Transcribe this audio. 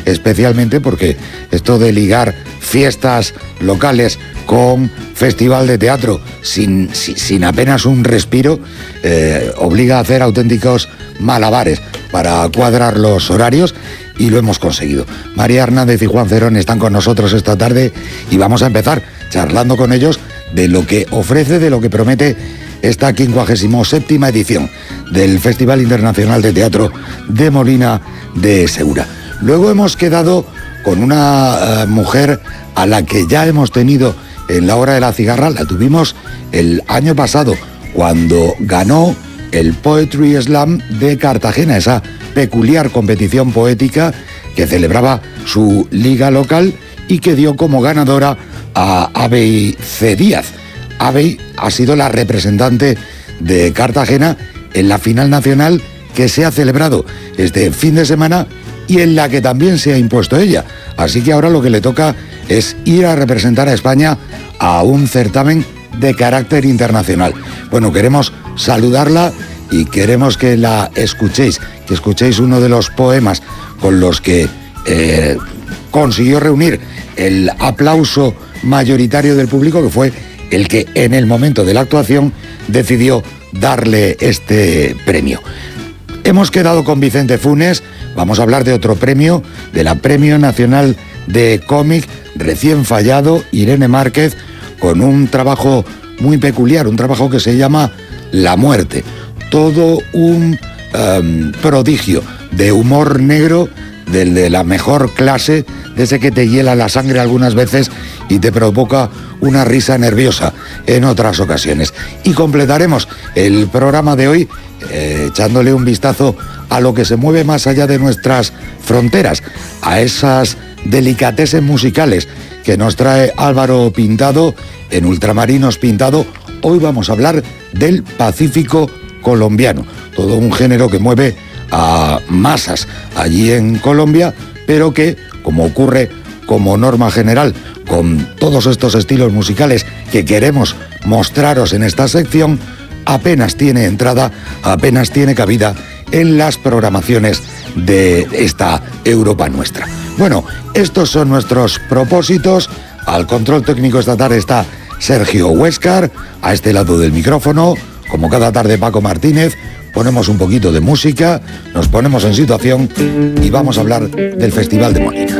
especialmente porque esto de ligar fiestas locales con festival de teatro sin apenas un respiro obliga a hacer auténticos malabares para cuadrar los horarios, y lo hemos conseguido. María Hernández y Juan Cerón están con nosotros esta tarde y vamos a empezar charlando con ellos de lo que ofrece, de lo que promete esta 57ª edición del Festival Internacional de Teatro de Molina de Segura. Luego hemos quedado con una mujer a la que ya hemos tenido en la Hora de la Cigarra. La tuvimos el año pasado cuando ganó el Poetry Slam de Cartagena, esa peculiar competición poética que celebraba su liga local y que dio como ganadora a Abey C. Díaz. Abey ha sido la representante de Cartagena en la final nacional que se ha celebrado este fin de semana y en la que también se ha impuesto ella. Así que ahora lo que le toca es ir a representar a España a un certamen de carácter internacional. Bueno, queremos saludarla y queremos que la escuchéis, que escuchéis uno de los poemas con los que consiguió reunir el aplauso mayoritario del público, que fue el que en el momento de la actuación decidió darle este premio. Hemos quedado con Vicente Funes, vamos a hablar de otro premio, de la Premio Nacional de Cómic, recién fallado, Irene Márquez, con un trabajo muy peculiar, un trabajo que se llama La Muerte. Todo un prodigio de humor negro, del de la mejor clase, de ese que te hiela la sangre algunas veces y te provoca una risa nerviosa en otras ocasiones. Y completaremos el programa de hoy echándole un vistazo a lo que se mueve más allá de nuestras fronteras, a esas delicatessen musicales que nos trae Álvaro Pintado en Ultramarinos Pintado. Hoy vamos a hablar del Pacífico colombiano, todo un género que mueve a masas allí en Colombia, pero que, como ocurre como norma general con todos estos estilos musicales que queremos mostraros en esta sección, apenas tiene entrada, apenas tiene cabida en las programaciones de esta Europa nuestra. Bueno, estos son nuestros propósitos. Al control técnico esta tarde está Sergio Huéscar, a este lado del micrófono, como cada tarde, Paco Martínez. Ponemos un poquito de música, nos ponemos en situación y vamos a hablar del Festival de Molina.